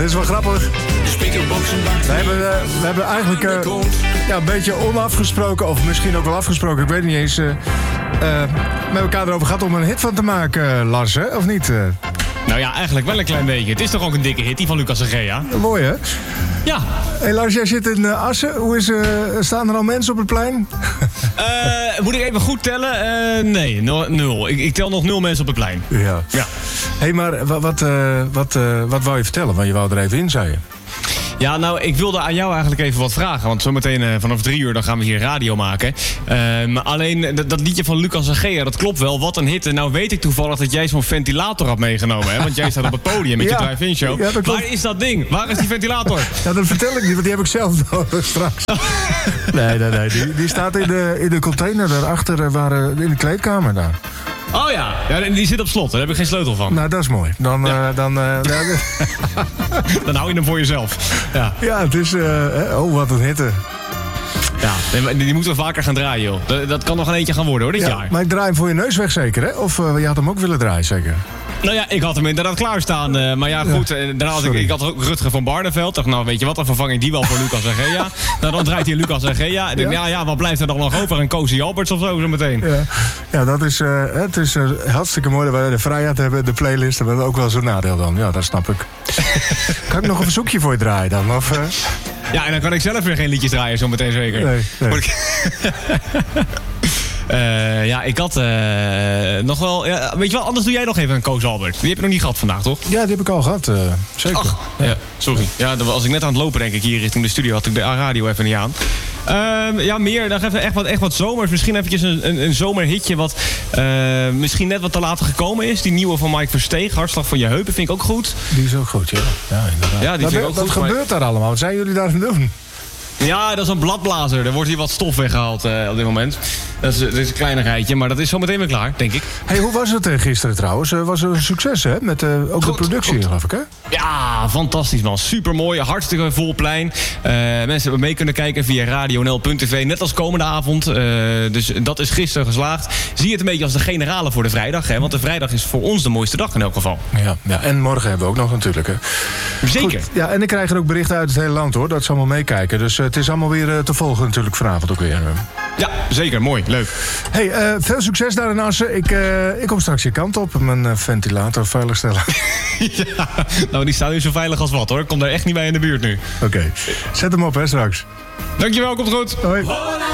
is wel grappig. We hebben eigenlijk een beetje onafgesproken, of misschien ook wel afgesproken, ik weet niet eens, met elkaar erover gehad om een hit van te maken, Lars, hè? Of niet? Nou ja, eigenlijk wel een klein beetje. Het is toch ook een dikke hit, die van Lucas en Gea? Mooi, hè? Ja. Hey Lars, jij zit in Assen. Staan er al mensen op het plein? Moet ik even goed tellen? Nee, 0. Ik tel nog 0 mensen op het plein. Ja. Hey, maar wat wou je vertellen? Want je wou er even in, zei je. Ja, nou, ik wilde aan jou eigenlijk even wat vragen. Want zometeen vanaf 3 uur dan gaan we hier radio maken. Maar alleen dat liedje van Lucas en Gea, dat klopt wel. Wat een hit. En nou weet ik toevallig dat jij zo'n ventilator had meegenomen. Hè? Want jij staat op het podium met je drive-in show. Ja, waar is dat ding? Waar is die ventilator? Ja, dat vertel ik niet, want die heb ik zelf nodig straks. Nee. Die staat in de container daarachter, in de kleedkamer daar. Oh ja, die zit op slot. Daar heb ik geen sleutel van. Nou, dat is mooi. Dan hou je hem voor jezelf. Ja, het is... wat een hitte. Ja, die moeten we vaker gaan draaien, joh. Dat kan nog een eentje gaan worden, hoor, dit jaar. Maar ik draai hem voor je neus weg, zeker, hè? Of je had hem ook willen draaien, zeker? Nou ja, ik had hem inderdaad klaarstaan. Maar ja, goed. Daarna had ik had ook Rutger van Barneveld. Dacht, nou, weet je wat, dan vervang ik die wel voor Lucas en Gea. Nou, dan draait hij Lucas en Gea. Ja, wat blijft er dan nog over? Een Cozy Alberts of zo meteen. Ja, dat is... het is hartstikke mooi dat we de vrijheid hebben, de playlist. We hebben ook wel zo'n nadeel dan. Ja, dat snap ik. Kan ik nog een verzoekje voor je draaien dan? Of... Ja, en dan kan ik zelf weer geen liedjes draaien, zo meteen zeker. Nee. Ik had nog wel... Ja, weet je wel, anders doe jij nog even een Koos Albert. Die heb je nog niet gehad vandaag, toch? Ja, die heb ik al gehad, zeker. Ach, ja, sorry. Ja, als ik net aan het lopen, denk ik, hier richting de studio... had ik de radio even niet aan. Meer. Dan even echt wat zomers. Misschien eventjes een zomerhitje wat misschien net wat te laat gekomen is. Die nieuwe van Mike Versteeg, Hartslag van je heupen, vind ik ook goed. Die is ook goed, ja. Ja, inderdaad. Ja, die vind ik ook goed. Wat gebeurt daar allemaal? Wat zijn jullie daar aan doen? Ja, dat is een bladblazer. Er wordt hier wat stof weggehaald op dit moment. Dat is een kleinigheidje, maar dat is zo meteen weer klaar, denk ik. Hey, hoe was het gisteren trouwens? Was er een succes, hè? Met ook goed, de productie, geloof ik, hè? Ja, fantastisch, man. Supermooi, hartstikke vol plein. Mensen hebben mee kunnen kijken via radionl.tv, net als komende avond. Dus dat is gisteren geslaagd. Zie het een beetje als de generale voor de vrijdag, hè? Want de vrijdag is voor ons de mooiste dag in elk geval. Ja, en morgen hebben we ook nog natuurlijk, hè? Zeker. Goed, ja, en ik krijg er ook berichten uit het hele land, hoor. Dat ze allemaal meekijken. Dus het is allemaal weer te volgen natuurlijk vanavond ook weer. Ja, zeker. Mooi. Leuk. Hey, veel succes daar in Assen. Ik kom straks je kant op. Mijn ventilator veiligstellen. Ja, nou die staat nu zo veilig als wat, hoor. Ik kom daar echt niet bij in de buurt nu. Oké. Zet hem op, hè, straks. Dankjewel, komt goed. Hoi.